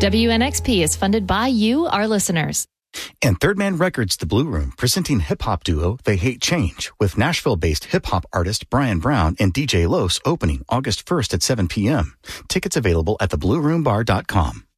WNXP is funded by you, our listeners. And Third Man Records, The Blue Room, presenting hip-hop duo They Hate Change with Nashville-based hip-hop artist Brian Brown and DJ Los opening August 1st at 7 p.m. Tickets available at theblueroombar.com.